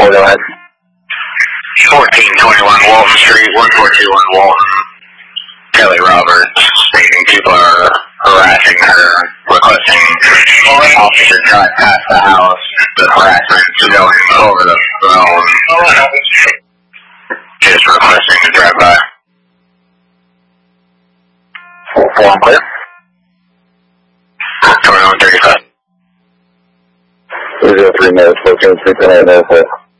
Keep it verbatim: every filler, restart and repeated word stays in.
four, go ahead. fourteen twenty-one Walton Street, one four two one Walton. Kelly Roberts stating people are harassing her, requesting officer drive past the house. The harassment is going over the phone. Just requesting to drive by. four four, I'm clear. twenty-one thirty-five. zero three minutes, fourteen three twenty-eight,